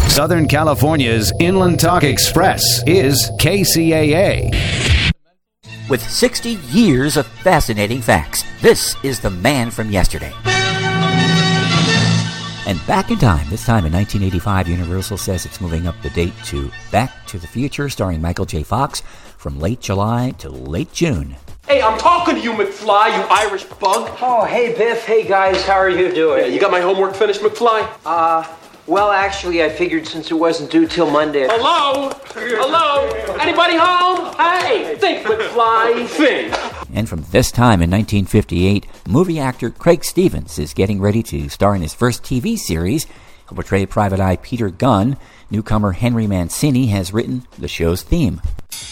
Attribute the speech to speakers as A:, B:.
A: Southern California's Inland Talk Express is KCAA.
B: With 60 years of fascinating facts, this is the man from yesterday. And back in time, this time in 1985, Universal says it's moving up the date to Back to the Future, starring Michael J. Fox, from late July to late June.
C: Hey, I'm talking to you, McFly, you Irish bug.
D: Oh, hey, Biff. Hey, guys. How are you doing?
C: Yeah, you got my homework finished, McFly?
D: Well, actually, I figured since it wasn't due till Monday.
C: Hello? Hello? Anybody home? Hey, think, McFly, think.
B: And from this time in 1958, movie actor Craig Stevens is getting ready to star in his first TV series. He'll portray Private Eye Peter Gunn. Newcomer Henry Mancini has written the show's theme.